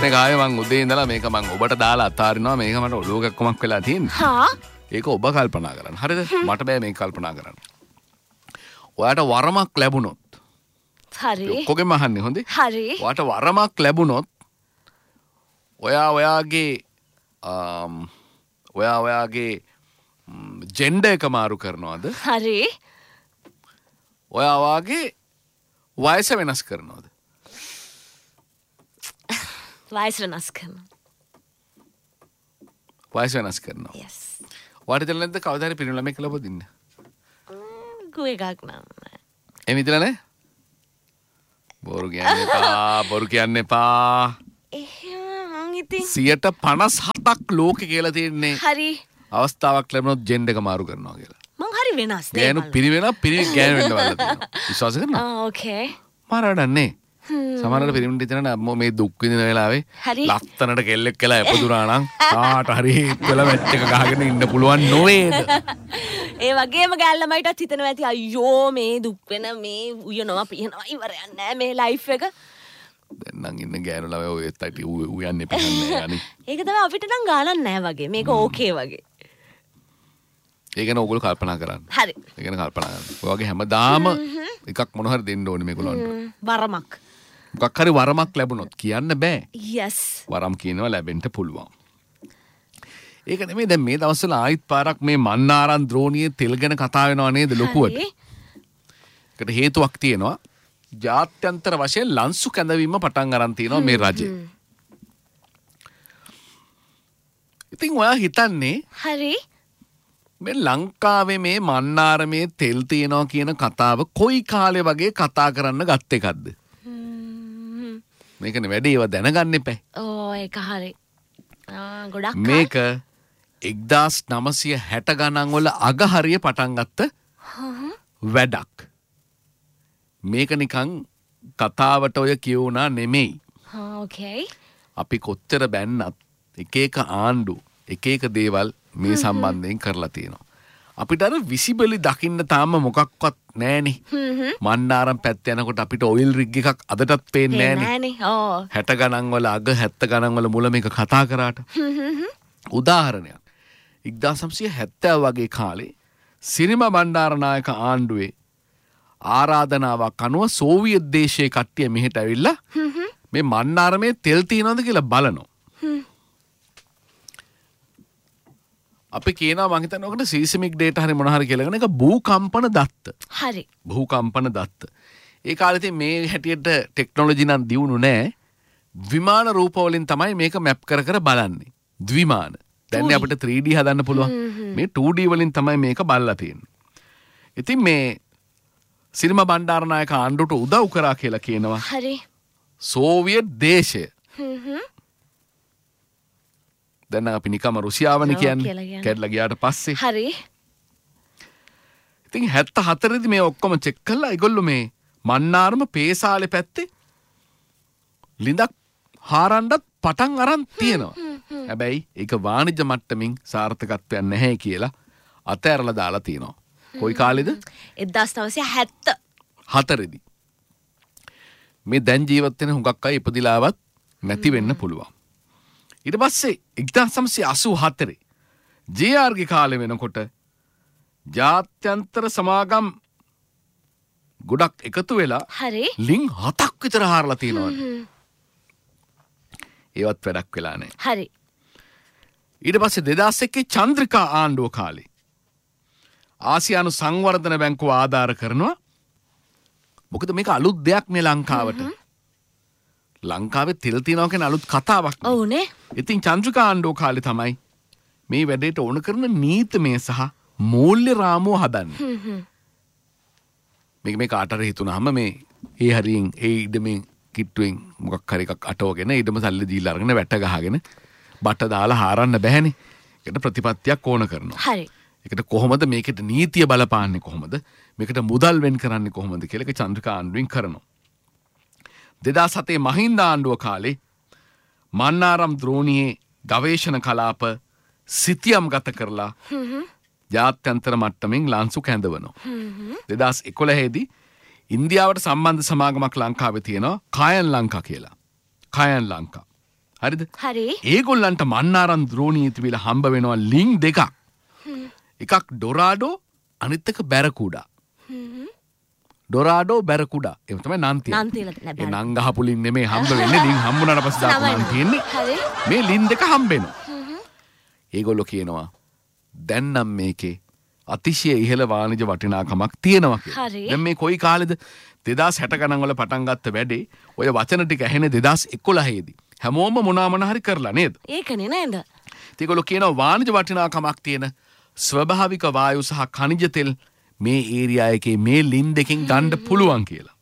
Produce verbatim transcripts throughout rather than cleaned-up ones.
එක ආවේ මං උදේ ඉඳලා මේක මං ඔබට දාලා අතාරිනවා මේක මට ඔලුව කැක්කමක් වෙලා තියෙන්නේ. හා ඒක ඔබ කල්පනා කරන්න. හරිද? මට බෑ මේක කල්පනා කරන්න. ඔයාට වරමක් ලැබුණොත් හරි. ඔක්කොගෙම අහන්නේ හොඳේ. හරි. ඔයාට වරමක් ලැබුණොත් ඔයා ඔයාගේ ඔයා ඔයාගේ ජෙන්ඩර් එක මාරු කරනවද? හරි. ඔයා වාගේ වයස වෙනස් කරනවද? වයස වෙනස් කරනවා. වයස වෙනස් කරනවා. yes. ඔයාට දෙල නැද්ද කවදා හරි පිරිමි ළමෙක් කියලා පොදින්න? ගු එකක් නෑ. එහෙම හිතලා නැහැ? බොරු කියන්න එපා. බොරු කියන්න එපා. එහෙම මං ඉතින් සියයට පනස් හතක් ලෝකේ කියලා තියෙන්නේ. හරි. අවස්ථාවක් ලැබුණොත් ජෙන්ඩර් එක මාරු කරනවා කියලා. මං හරි වෙනස් නේ. ගෑනු පිරිවෙන පිරිමි ගෑනු වෙන්න බලලා තියෙනවා. විශ්වාස කරනවා? ආ ඕකේ. මාරඩන්නේ. සමහරවිට පිරිමින්ට හිතන අම්මෝ මේ දුක් විඳින වෙලාවේ හරි. ලස්සනට කෙල්ලෙක් කියලා ඉපදුනා නම් කාට හරි ඉතල මැච් එක ගහගෙන ඉන්න පුළුවන් නොවේද? ඒ වගේම ගෑල්ලමයිටත් හිතනවා ඇති අයියෝ මේ දුක් වෙන මේ උයනවා පියනවා ඉවරයක් නෑ මේ ලයිෆ් එක. දැන් නම් ඉන්න ගෑනු ළමයි ඔය ඇත්තට උයන්නේ පියන්නේ යන්නේ. ඒක තමයි අපිට නම් ගානක් නෑ වගේ. මේක ඕකේ වගේ. ඒ ගැන ඕගොල්ලෝ කල්පනා කරන්න. හරි. ඒ ගැන කල්පනා කරන්න. ඔය වගේ හැමදාම එකක් මොන හරි දෙන්න ඕනේ මේගොල්ලන්ට. වරමක්. මොකක් හරි වරමක් ලැබුණොත් කියන්න බෑ. yes. වරම් කියනවා ලැබෙන්න පුළුවන්. ඒක නෙමෙයි දැන් මේ දවස්වල ආයිත් පාරක් මේ මන්නාරන් ද්‍රෝණියේ තෙල් ගැන කතා වෙනව නේද ලොකුවට. ඒකට හේතුවක් තියෙනවා. ජාත්‍යන්තර වශයෙන් ලන්සු කැඳවීම පටන් අරන් තියෙනවා මේ රජය. ඉතින් ඔයා හිතන්නේ හරි. මේ ලංකාවේ මේ මන්නාරමේ තෙල් තියෙනවා කියන කතාව කොයි කාලේ වගේ කතා කරන්න ගත්ත එකක්ද? මේකනේ වැඩේ ඒවා දැනගන්න එපා. ඕ ඒක හරි. ආ ගොඩක් මේක එක්දාස් නවසිය හැට ගණන් වල අගහරිය පටන් ගත්ත වැඩක්. මේක නිකන් කතාවට ඔය කියුණා නෙමෙයි. හා ඕකේ. අපි කොච්චර බැන්නත් එක එක ආණ්ඩු එක එක දේවල් මේ සම්බන්ධයෙන් කරලා තියෙනවා. අපිට අර විසිබලි දකින්න තාම මොකක්වත් නෑනේ. මන්නාරම් පැත්ත යනකොට අපිට ඔයිල් රිග් එකක් අදටත් පේන්නේ නෑනේ. නෑනේ. ඕ. හැට ගණන් වල අග හැත්ත ගණන් වල මුල මේක කතා කරාට. උදාහරණයක්. එක්දාස් නවසිය හැත්තෑ වගේ කාලේ සිරිම බණ්ඩාරනායක ආණ්ඩුවේ ආරාධනාවක් අනුව සෝවියට් දේශයේ කට්ටිය මෙහෙට ඇවිල්ලා මේ මන්නාරමේ තෙල් තියනවද කියලා බලනවා. අපි කියනවා මං හිතන්නේ ඔකට සීස්මික් ඩේටා හරි මොන හරි කියලාගෙන ඒක භූකම්පන දත්ත. හරි. භූකම්පන දත්ත. ඒ කාලේ ඉතින් මේ හැටියට ටෙක්නොලොජි නම් දියුණු නෑ. විමාන රූප වලින් තමයි මේක මැප් කර කර බලන්නේ. ද්විමාන. දැන් අපිට ත්‍රී ඩී හදන්න පුළුවන්. මේ ටූ ඩී වලින් තමයි මේක බලලා තියෙන්නේ. ඉතින් මේ සිරිම බණ්ඩාරනායක ආණ්ඩුවට උදව් කරා කියලා කියනවා. හරි. සෝවියට් දේශය. දැන් අපි නිකම්ම රුසියාවනේ කියන්නේ. කැඩලා ගියාට පස්සේ. හරි. ඉතින් හැත්ත හතරේදී මේ ඔක්කොම චෙක් කළා. ඒගොල්ලෝ මේ මන්නාරම පේසාලේ පැත්තේ ලිඳක් හාරන්නත් පටන් අරන් තියෙනවා. හැබැයි ඒක වාණිජ්‍ය මට්ටමින් සාර්ථකත්වයක් නැහැ කියලා අතෑරලා දාලා තියෙනවා. කොයි කාලෙද? එක්දාස් නවසිය හැත්ත හතරේදී. මේ දැන් ජීවත් වෙන හුඟක් අය ඉපදිලාවත් නැති වෙන්න පුළුවන්. ඊට පස්සේ එක්දාස් නවසිය අසූ හතරේ ජේ ආර් ගේ කාලේ වෙනකොට ජාත්‍යන්තර සමාගම් ගොඩක් එකතු වෙලා හරි. ලිං හතක් විතර හාරලා තියෙනවා. ඒවත් වැඩක් වෙලා නැහැ. හරි. ඊට පස්සේ දෙදාස් එකේ චන්ද්‍රිකා ආණ්ඩුව කාලේ ආසියානු සංවර්ධන බැංකුව ආධාර කරනවා. මොකද මේක අලුත් දෙයක් නේ ලංකාවට. ලංකාවේ තෙල් තියනවා කියන අලුත් කතාවක්. ඔව්නේ. ඉතින් චන්ද්‍රිකා ආණ්ඩුව කාලේ තමයි මේ වැඩේට ඕන කරන නීතිමය සහ මූල්‍ය රාමුව හදන්නේ. මේක මේ කාටර හිතුනහම මේ ඒ හරියෙන් ඒ ඉඩමේ කිට්ටුවෙන් මොකක් හරි එකක් අටවගෙන ඊටම සල්ලි දීලා අරගෙන වැට ගහගෙන බට දාලා හාරන්න බෑනේ. ඒකට ප්‍රතිපත්තියක් ඕන කරනවා. හරි. ඒකට කොහොමද මේකට නීතිය බලපාන්නේ කොහොමද? මේකට මුදල් වෙන් කරන්නේ කොහොමද කියලා ඒක චන්ද්‍රිකා ආණ්ඩුවෙන් කරනවා. දෙදාස් හතේ මහින්ද ආණ්ඩුව කාලේ මන්නාරම් ද්‍රෝණියේ ගවේෂණ කලාප සිතියම් ගත කරලා ජාත්‍යන්තර මට්ටමින් ලන්සු කැඳවනවා. දෙදාස් එකොළහේදී ඉන්දියාවට සම්බන්ධ සමාගමක් ලංකාවේ තියෙනවා කායන් ලංකා කියලා. කායන් ලංකා. හරිද? හරි. ඒගොල්ලන්ට මන්නාරම් ද්‍රෝණියේ තිබිලා හම්බ වෙනවා ලින්ක් දෙකක්. එකක් ඩොරාඩෝ අනිත් එක බැරකුඩා. ඩොරාඩෝ බැරකුඩා. ඒක තමයි නම් තියෙන්නේ. නම් තියලා ඒ නම් ගහපු ලින් නෙමෙයි හම්බ වෙන්නේ. ලින් හම්බුනාට පස්සේ දාපු නම් තියෙන්නේ. හරි. මේ ලින් දෙක හම්බෙනවා. ඒගොල්ලෝ කියනවා දැන් නම් මේකේ අතිශය ඉහළ වාණිජ වටිනාකමක් තියෙනවා කියලා. හරි. දැන් මේ කොයි කාලෙද දෙදාස් හැට ගණන් වල පටන් ගත්ත වැඩේ ඔය වචන ටික ඇහෙන්නේ දෙදාස් එකොළහේ දී. හැමෝම මොනවා මොන හරි කරලා නේද? ඒකනේ නේද? ඒගොල්ලෝ කියනවා වාණිජ වටිනාකමක් තියෙන ස්වභාවික වායු සහ ඛනිජ තෙල් මේ ඒරියා එකේ මේ ලින් දෙකෙන් ගන්න පුළුවන් කියලා.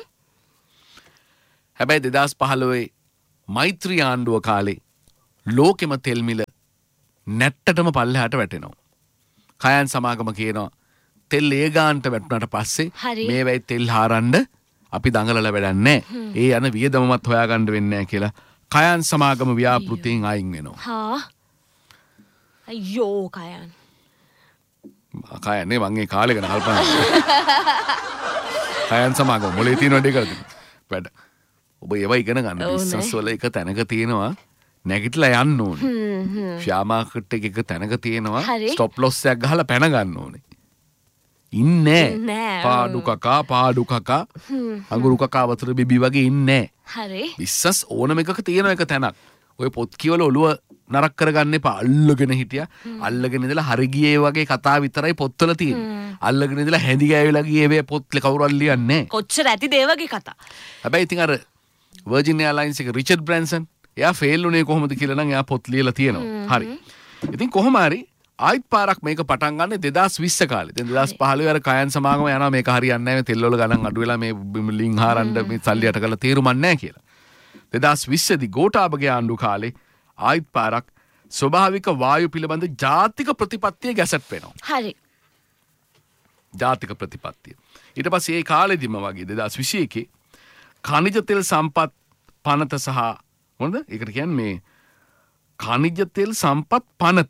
හැබැයි දෙදාස් පහළොවේ මෛත්‍රී ආණ්ඩුව කාලේ ලෝකෙම තෙල් මිල නැට්ටටම පල්ලෙහාට වැටෙනවා. කයන් සමාගම කියනවා තෙල් ඒ ගානට වැටුණාට පස්සේ මේ වෙයි තෙල් හාරන්න අපි දඟලලා වැඩක් නැහැ. ඒ යන වියදමවත් හොයාගන්න වෙන්නේ නැහැ කියලා කයන් සමාගම ව්‍යාපෘතියෙන් අයින් වෙනවා. හා අයියෝ කයන්. කයන්නේ මං ඒ කාලේ ගැන කල්පනා කරා. කයන් සමාගම මොලේ තියෙන වැඩේ කරද? වැඩ. ඔබ ඒවා ඉගෙන ගන්න බිස්නස් වල එක තැනක තියෙනවා නැගිටලා යන්න ඕනේ. ෂාමාකට් එක එක තැනක තියෙනවා ස්ටොප් ලොස් එකක් ගහලා පැන ගන්න ඕනේ. ඉන්නේ පාඩු කකා පාඩු කකා අඟුරු කකා වතුර බිබි වගේ ඉන්නේ. හරි. බිස්නස් ඕනම එකක තියෙන එක තැනක්. ඔය පොත් කියවල ඔළුව නරක් කරගන්න එපා. අල්ලගෙන හිටියා. අල්ලගෙන ඉඳලා හරි ගියේ වගේ කතා විතරයි පොත්වල තියෙන්නේ. අල්ලගෙන ඉඳලා හැඳි ගෑවිලා ගියේ වේ පොත්ලේ කවුරුත් ලියන්නේ නැහැ. කොච්චර ඇතිද ඒ වගේ කතා. හැබැයි ඉතින් අර වර්ජින් එයාර්ලයින්ස් එක රිචඩ් බ්‍රැන්සන් එයා ෆේල් උනේ කොහොමද කියලා නම් එයා පොත් ලියලා තියෙනවා. හරි. ඉතින් කොහොම හරි ආයිත් පාරක් මේක පටන් ගන්න දෙදාස් විස්ස කාලේ. දැන් දෙදාස් පහළොවේ අර කයන් සමාගම යනවා මේක හරියන්නේ නැහැ මේ තෙල් වල ගණන් අඩු වෙලා මේ ලින් හාරන්න මේ සල්ලි යට කරලා තේරුමක් නැහැ කියලා. දෙදාස් විස්ස දී ගෝඨාභගේ ආණ්ඩු කාලේ ආයිත් පාරක් ස්වභාවික වායු පිළිබඳ ජාතික ප්‍රතිපත්තිය ගැසට් වෙනවා. හරි. ජාතික ප්‍රතිපත්තිය. ඊට පස්සේ ඒ කාලෙදිම වගේ දෙදාස් විසි එකේ ඛනිජ තෙල් සම්පත් පනත සහ මොනද? ඒකට කියන්නේ මේ ඛනිජ තෙල් සම්පත් පනත.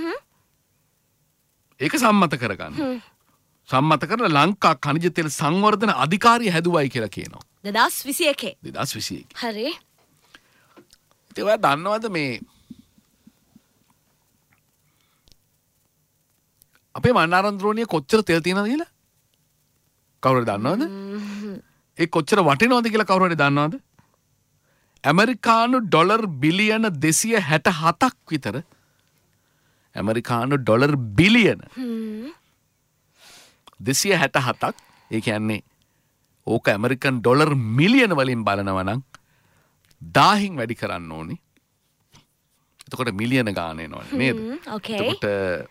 ඒක සම්මත කරගන්න. සම්මත කරලා ලංකා ඛනිජ තෙල් සංවර්ධන අධිකාරිය හැදුවයි කියලා කියනවා. දෙදාස් විසි එකේ. දෙදාස් විසි එකේ. හරි. ඉතින් ඔයා දන්නවද මේ අපේ මන්නාරම් ද්‍රෝණියේ කොච්චර තෙල් තියෙනවද කියලා? කවුරු හරි දන්නවද? ඒ කොච්චර වටිනවද කියලා කවුරු හරි දන්නවද? ඇමරිකානු ඩොලර් බිලියන දෙසිය හැට හතක් විතර. ඇමරිකානු ඩොලර් බිලියන දෙසිය හැට හතක්. ඒ කියන්නේ ඕක ඇමරිකන් ඩොලර් මිලියන වලින් බලනවා නම් දාහින් වැඩි කරන්න ඕනේ. එතකොට මිලියන ගාන එනවා නේද? එතකොට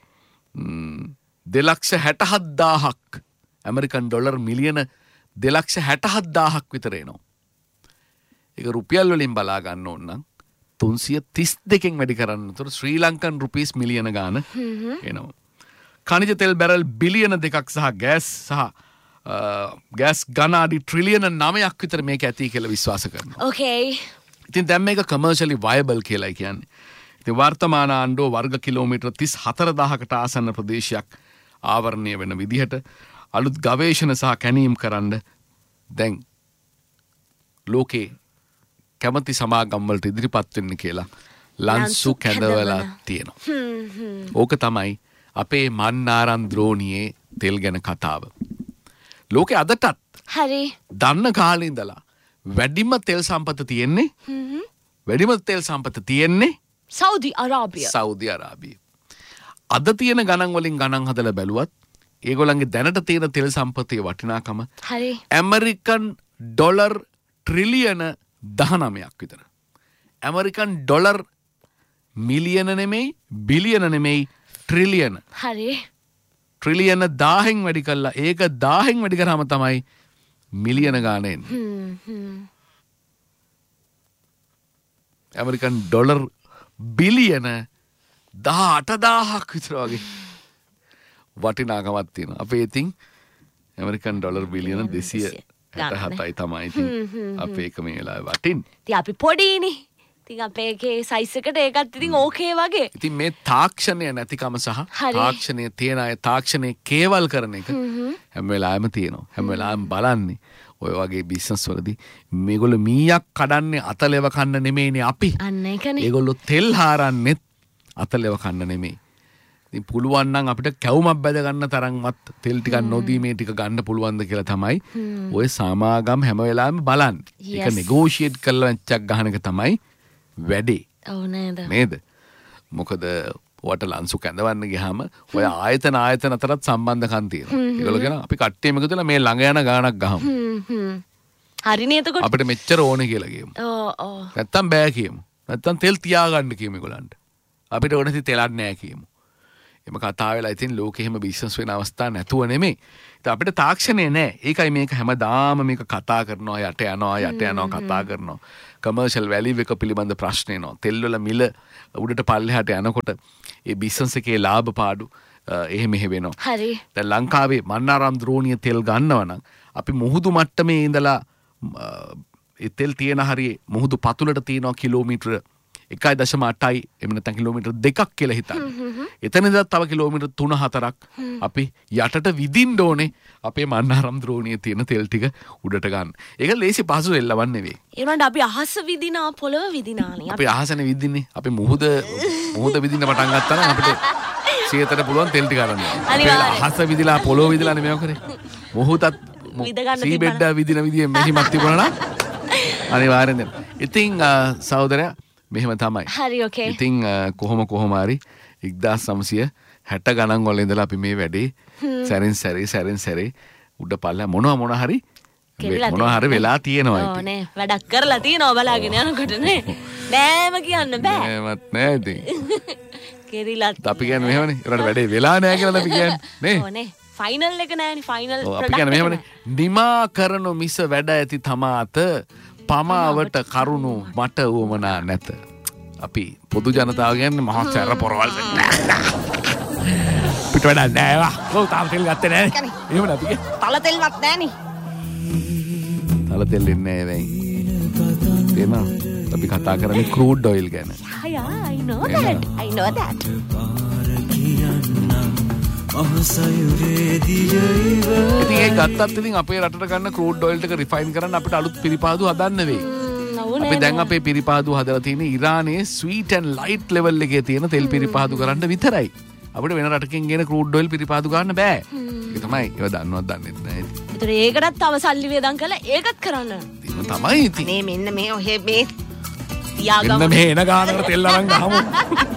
දෙලක්ෂ හැට හත්දාහක් ඇමරිකන් ඩොලර් මිලියන දෙලක්ෂ හැට හත්දාහක් විතර එනවා. ඒක රුපියල් වලින් බලා ගන්න ඕන නම් තුන්සිය තිස් දෙකෙන් වැඩි කරන්න. එතකොට ශ්‍රී ලංකන් රුපීස් මිලියන ගාන එනවා. ඛනිජ තෙල් බැරල් බිලියන දෙකක් සහ ගෑස් සහ ගෑස් ගණාඩි ට්‍රිලියන නවයක් විතර මේක ඇති කියලා විශ්වාස කරනවා. ඕකේ. ඉතින් දැන් මේක කමර්ෂියලි වයබල් කියලායි කියන්නේ. ඉතින් වර්තමාන ආණ්ඩුව වර්ග කිලෝමීටර් තිස් හතර දාහකට ආසන්න ප්‍රදේශයක් ආවරණය වෙන විදිහට අලුත් ගවේෂණ සහ කැණීම් කරන්න දැන් ලෝකේ කැමති සමාගම් වලට ඉදිරිපත් වෙන්න කියලා ලන්සු කැඳවලා තියෙනවා. ඕක තමයි අපේ මන්නාරම් ද්‍රෝණියේ තෙල් ගැන කතාව. ලෝකේ අදටත් හරි දන්න කාලේ ඉඳලා වැඩිම තෙල් සම්පත තියෙන්නේ වැඩිම තෙල් සම්පත තියෙන්නේ සෞදි අරාබිය. සෞදි අරාබිය. අද තියෙන ගණන් වලින් ගණන් හදලා බැලුවත් ඒගොල්ලන්ගේ දැනට තියෙන තෙල් සම්පතේ වටිනාකම හරි ඇමරිකන් ඩොලර් ට්‍රිලියන දහනවයක් විතර. ඇමරිකන් ඩොලර් මිලියන නෙමෙයි බිලියන නෙමෙයි ට්‍රිලියන. හරි. ට්‍රිලියන දාහෙන් වැඩි කළා ඒක දාහෙන් වැඩි කරාම තමයි මිලියන ගාන එන්නේ. ඇමරිකන් ඩොලර් බිලියන දහ අටදාහක් විතර වගේ වටිනාකමක් තියෙනවා. අපේ ඉතින් ඇමරිකන් ඩොලර් බිලියන දෙසිය හැට හතයි තමයි ඉතින් අපේ එක මේ වෙලාවේ වටින්නේ. ඉතින් අපි පොඩිනේ. ඉතින් අපේ එකේ සයිස් එකට ඒකත් ඉතින් ඕකේ වගේ. ඉතින් මේ තාක්ෂණය නැතිකම සහ තාක්ෂණය තියන අය තාක්ෂණය කේවල් කරන එක හැම වෙලාවෙම තියෙනවා. හැම වෙලාවෙම බලන්නේ ඔය වගේ බිස්නස් වලදී මේගොල්ලෝ මීයක් කඩන්නේ අතලෙව කන්න නෙමෙයිනේ අපි. අන්න ඒකනේ. ඒගොල්ලෝ තෙල් හාරන්නෙත් අතලෙව කන්න නෙමෙයි. ඉතින් පුළුවන් නම් අපිට කැවුමක් බැද ගන්න තරම්වත් තෙල් ටිකක් නොදී මේ ටික ගන්න පුළුවන්ද කියලා තමයි ඔය සමාගම් හැම වෙලාවෙම බලන්නේ. ඒක නෙගෝෂিয়েට් කරලා නැච්චක් ගහන එක තමයි වැඩේ. ඔව් නේද? නේද? මොකද ඔයාට ලන්සු කැඳවන්න ගියාම ඔය ආයතන ආයතන අතරත් සම්බන්ධකම් තියෙනවා. ඒගොල්ලෝ කියන අපි කට්ටියම එකතු වෙලා මේ ළඟ යන ගානක් ගහමු. හ්ම් හ්ම්. හරිනේ එතකොට. අපිට මෙච්චර ඕනේ කියලා කියමු. ඔව් ඔව්. නැත්තම් බෑ කියමු. නැත්තම් තෙල් තියාගන්න කියමු ඒගොල්ලන්ට. අපිට ඕනේ තෙලක් නැහැ කියමු. එම කතා වෙලා ඉතින් ලෝකෙ හැම බිස්නස් වෙන අවස්ථා නැතුව නෙමෙයි. ඉතින් අපිට තාක්ෂණය නැහැ. ඒකයි මේක හැමදාම මේක කතා කරනවා යට යනවා යට යනවා කතා කරනවා. කමර්ෂල් වැලියු එක පිළිබඳ ප්‍රශ්න එනවා. තෙල් වල මිල උඩට පල්ලෙහාට යනකොට ඒ බිස්නස් එකේ ලාභ පාඩු එහෙම මෙහෙ වෙනවා. හරි. දැන් ලංකාවේ මන්නාරම් ද්‍රෝණිය තෙල් ගන්නවා නම් අපි මුහුදු මට්ටමේ ඉඳලා ඒ තෙල් තියෙන හරිය මුහුදු පතුලට තියෙනවා කිලෝමීටර එකයි දශම අටයි එමු නැත්නම් කිලෝමීටර් දෙකක් කියලා හිතන්න. එතන ඉඳලා තව කිලෝමීටර් තුන හතරක් අපි යටට විදින්න ඕනේ අපේ මන්නාරම් ද්‍රෝණියේ තියෙන තෙල් ටික උඩට ගන්න. ඒක ලේසි පහසු එල්ලවන්නේ නෙවෙයි. ඒ වුණාට අපි අහස විදිනා පොළව විදිනානේ. අපි අහසනේ විදින්නේ. අපි මුහුද මුහුද විදින්න පටන් ගත්තා නම් අපිට සියයට පුළුවන් තෙල් ටික අරන් යන්න. අනිවාර්යයෙන්. අහස විදිලා පොළව විදිලා නෙමෙයි කරේ. මුහුදත් සීබෙඩ් විදින විදිය මෙහිමත් තිබුණා නම් අනිවාර්යෙන් දෙන්න. ඉතින් සහෝදරයා මෙහෙම තමයි. හරි ඕකේ. ඉතින් කොහොම කොහොම හරි එක්දාස් නවසිය හැට ගණන් වල ඉඳලා අපි මේ වැඩේ සැරින් සැරේ සැරින් සැරේ උඩ පල්ලා මොනවා මොනවා හරි මොනවා හරි වෙලා තියෙනවා ඉතින්. ඕ නේ වැඩක් කරලා තියෙනවා බලාගෙන යනකොට නේ. නෑම කියන්න බෑ. නෑමත් නෑ ඉතින්. කෙරිලත් අපි කියන්නේ මෙහෙමනේ. ඒකට වැඩේ වෙලා නෑ කියලා අපි කියන්නේ නේ. ඕ නේ. ෆයිනල් එක නෑනේ ෆයිනල් ඔව් අපි කියන්නේ මෙහෙමනේ. නිමා කරනු මිස වැඩ ඇති තමාත පමාවට කරුණු මට උවමනා නැත. අපි පොදු ජනතාව කියන්නේ මහා සැර පොරවල් පිට වැඩ නැහැ වා. ඔව් තාම තෙල් ගත්තේ නැහැ. එහෙම නැති කිය. තල තෙල්වත් නැහනේ. තල තෙල් ඉන්නේ නැහැ. තේනවා. අපි කතා කරන්නේ ක්‍රූඩ් ඔයිල් ගැන. Yeah, I know that. I know that. ඉතින් ඒ ගත්තත් ඉතින් අපේ රටට ගන්න ක්‍රූඩ් ඔයිල් එක රිෆයින් කරන්න අපිට අලුත් පිරිපාදු හදන්න වෙයි. අපි දැන් අපේ පිරිපාදු හදලා තියෙන්නේ ඉරානයේ ස්වීට් ඇන්ඩ් ලයිට් ලෙවල් එකේ තියෙන තෙල් පිරිපාදු කරන්න විතරයි. අපිට වෙන රටකින් ගෙන ක්‍රූඩ් ඔයිල් පිරිපාදු ගන්න බෑ. ඒක තමයි. ඒව දන්නවත් දන්නේ නැහැ. ඒතර ඒකටත් තව සල්ලි වේදම් කරලා ඒකත් කරන්න. ඒක තමයි ඉතින්. මේ මෙන්න මේ ඔහෙ මේ තියාගමු. මෙන්න මේ එන ගානකට තෙල් අරන් ගහමු.